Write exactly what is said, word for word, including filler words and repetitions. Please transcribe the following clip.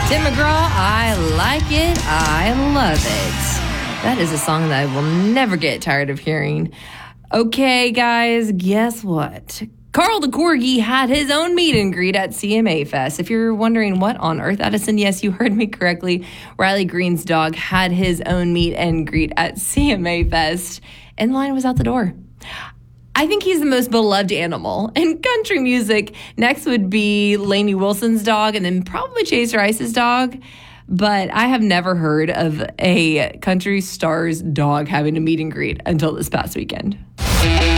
Tim McGraw, I like it. I love it. That is a song that I will never get tired of hearing. Okay, guys, guess what? Carl the Corgi had his own meet and greet at C M A Fest. If you're wondering what on earth, Addison, yes, you heard me correctly. Riley Green's dog had his own meet and greet at C M A Fest, and the line was out the door. I think he's the most beloved animal in country music. Next would be Lainey Wilson's dog, and then probably Chase Rice's dog. But I have never heard of a country star's dog having a meet and greet until this past weekend.